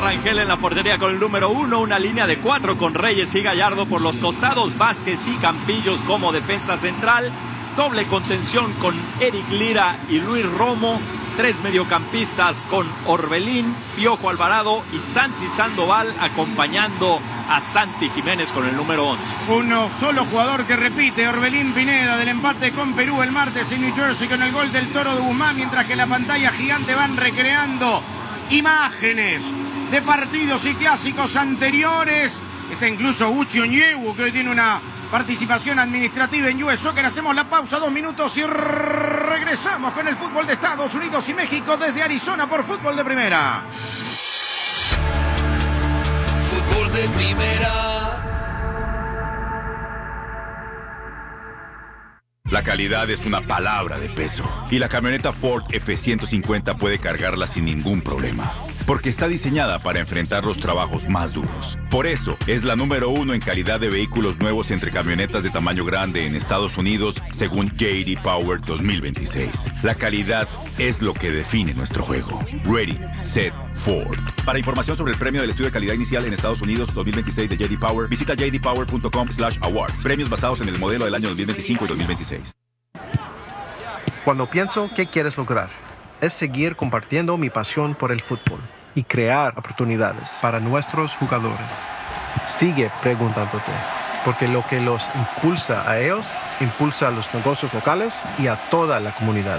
Rangel en la portería con el número 1, una línea de 4 con Reyes y Gallardo por los costados, Vázquez y Campillos como defensa central, doble contención con Eric Lira y Luis Romo, 3 mediocampistas con Orbelín, Piojo Alvarado y Santi Sandoval acompañando a Santi Jiménez con el número 11. Uno solo jugador que repite, Orbelín Pineda, del empate con Perú el martes en New Jersey con el gol del Toro de Guzmán, mientras que en la pantalla gigante van recreando imágenes de partidos y clásicos anteriores. Está incluso Uchi Onyewu, que hoy tiene una participación administrativa en US Soccer. Hacemos la pausa, 2 minutos y regresamos con el fútbol de Estados Unidos y México desde Arizona por Fútbol de Primera. Fútbol de Primera. La calidad es una palabra de peso y la camioneta Ford F-150 puede cargarla sin ningún problema, porque está diseñada para enfrentar los trabajos más duros. Por eso, es la número 1 en calidad de vehículos nuevos entre camionetas de tamaño grande en Estados Unidos, según J.D. Power 2026. La calidad es lo que define nuestro juego. Ready, Set, Ford. Para información sobre el premio del estudio de calidad inicial en Estados Unidos 2026 de J.D. Power, visita jdpower.com/awards. Premios basados en el modelo del año 2025 y 2026. Cuando pienso qué quieres lograr, es seguir compartiendo mi pasión por el fútbol y crear oportunidades para nuestros jugadores. Sigue preguntándote, porque lo que los impulsa a ellos, impulsa a los negocios locales y a toda la comunidad.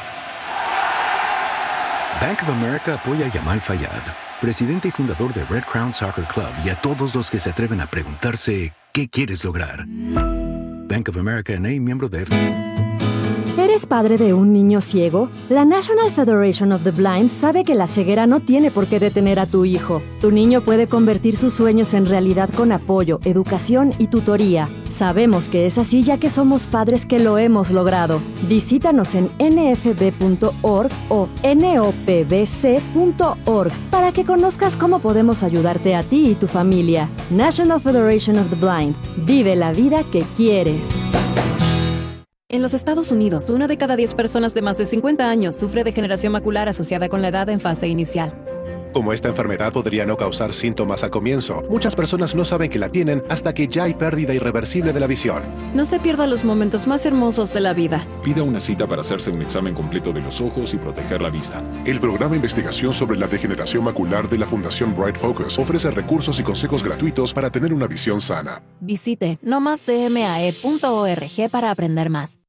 Bank of America apoya a Yamal Fayad, presidente y fundador de Red Crown Soccer Club, y a todos los que se atreven a preguntarse ¿qué quieres lograr? Bank of America N.A., miembro de ¿Eres padre de un niño ciego? La National Federation of the Blind sabe que la ceguera no tiene por qué detener a tu hijo. Tu niño puede convertir sus sueños en realidad con apoyo, educación y tutoría. Sabemos que es así ya que somos padres que lo hemos logrado. Visítanos en nfb.org o nopbc.org para que conozcas cómo podemos ayudarte a ti y tu familia. National Federation of the Blind. Vive la vida que quieres. En los Estados Unidos, 1 de cada 10 personas de más de 50 años sufre degeneración macular asociada con la edad en fase inicial. Como esta enfermedad podría no causar síntomas al comienzo, muchas personas no saben que la tienen hasta que ya hay pérdida irreversible de la visión. No se pierda los momentos más hermosos de la vida. Pida una cita para hacerse un examen completo de los ojos y proteger la vista. El programa de investigación sobre la degeneración macular de la Fundación Bright Focus ofrece recursos y consejos gratuitos para tener una visión sana. Visite nomasdmae.org para aprender más.